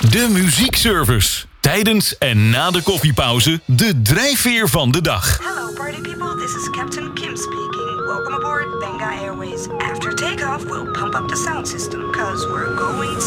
De muziekservice. Tijdens en na de koffiepauze de drijfveer van de dag. Hello party people, this is Captain Kim speaking. Welcome aboard Benga Airways. After takeoff, we'll pump up the sound system, cause we're going